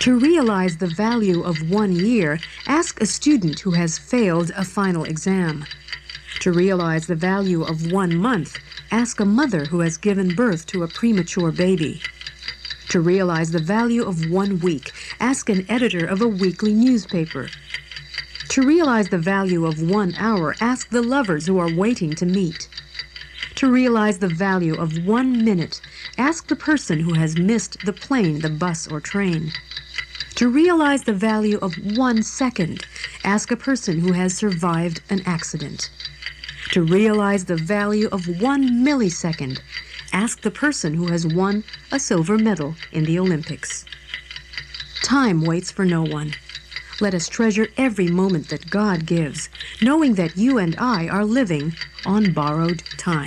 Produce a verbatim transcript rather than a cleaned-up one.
To realize the value of one year, ask a student who has failed a final exam. To realize the value of one month, ask a mother who has given birth to a premature baby. To realize the value of one week, ask an editor of a weekly newspaper. To realize the value of one hour, ask the lovers who are waiting to meet. To realize the value of one minute, ask the person who has missed the plane, the bus, or train. To realize the value of one second, ask a person who has survived an accident. To realize the value of one millisecond, ask the person who has won a silver medal in the Olympics. Time waits for no one. Let us treasure every moment that God gives, knowing that you and I are living on borrowed time.